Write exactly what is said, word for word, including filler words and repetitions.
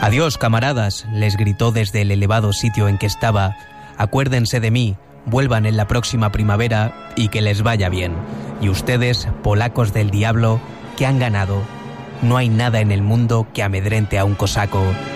«Adiós, camaradas», les gritó desde el elevado sitio en que estaba. «Acuérdense de mí, vuelvan en la próxima primavera y que les vaya bien. Y ustedes, polacos del diablo, que han ganado. No hay nada en el mundo que amedrente a un cosaco».